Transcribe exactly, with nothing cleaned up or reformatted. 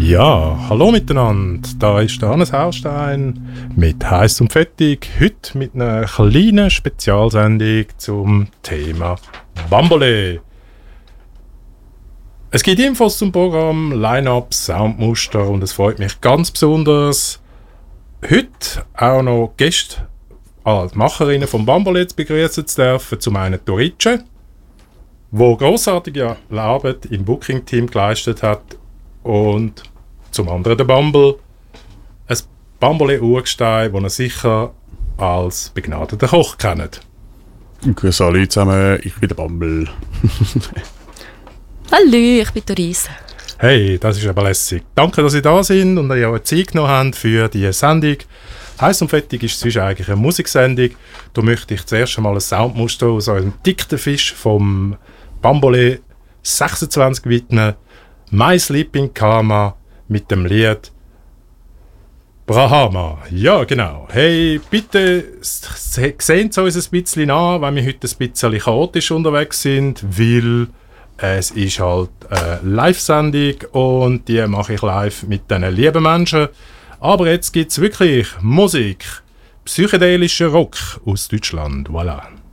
Ja, hallo miteinander, da ist der Hannes Haustein mit «Heiß und Fettig», heute mit einer kleinen Spezialsendung zum Thema Bambole. Es gibt Infos zum Programm, Line-Up, Soundmuster und es freut mich ganz besonders, heute auch noch Gäste als Macherinnen vom Bambole zu begrüßen zu dürfen. Zum einen Torice, wo grossartige Arbeit im Booking-Team geleistet hat, und zum anderen der Bumble, ein Bambole-Urgestein, das ihr sicher als begnadeter Koch kennt. Grüß alle zusammen, ich bin der Bumble. Hallo, ich bin Torice. Hey, das ist aber lässig. Danke, dass ihr da sind und ihr auch Zeit genommen habt für diese Sendung. «Heiß und Fettig» ist zwischen eigentlich eine Musiksendung. Da möchte ich zuerst einmal ein Soundmuster aus einem dicken Fisch vom Bambole sechsundzwanzig widmen. «My Sleeping Karma» mit dem Lied «Brahma». Ja, genau. Hey, bitte seht es uns ein bisschen an, wenn wir heute ein bisschen chaotisch unterwegs sind, weil es ist halt eine Live-Sendung und die mache ich live mit diesen lieben Menschen. Aber jetzt gibt es wirklich Musik, psychedelischer Rock aus Deutschland. Voilà.